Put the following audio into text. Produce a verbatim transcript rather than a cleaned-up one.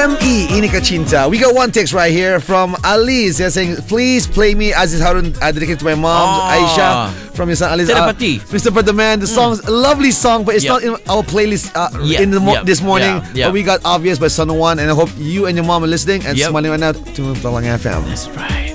M E, Ini Ka Cinta. We got one text right here from Alice. They're saying, please play me Aziz Harun, uh, dedicated to my mom, Oh. Aisha, from your son Alice. Telepathy. Uh, Mister Padaman, the song's a lovely song, but it's Yep. not in our playlist uh, Yep, in the mo- yep, this morning. yeah, yeah. But we got Obvious by Son of One, and I hope you and your mom are listening and Yep. smiling right now to Talang F M. That's right.